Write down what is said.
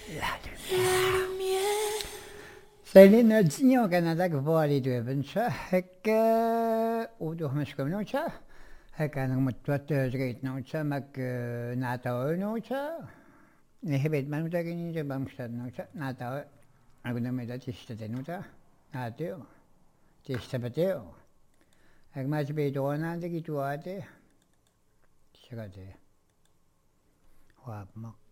La lumière. Céline dit au Canada que vous allez de ça, et que, ou de me comme nous ça, et que nous mettons direct nous ça, mais que nata nous ça, ne hebet manu ta kini je bamstad nous ça, nata, aku na me da tista de nous ça, nateo, tista pateo, ek mas be do na de ki tu ate, sagate, wap mak.